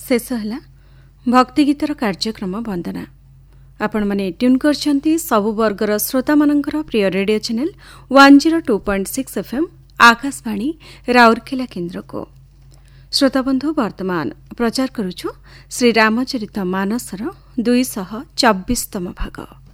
शेष है भक्तिगीतर कार्यक्रम वंदना। आपण माने ट्यून करछंती सबु वर्गर श्रोता मानकर प्रिय radio channel 102.6 FM Akashvani Rourkela केन्द्र को। श्रोता बंधु वर्तमान प्रचार करुछु श्री रामचरित मानसर 224तम भाग।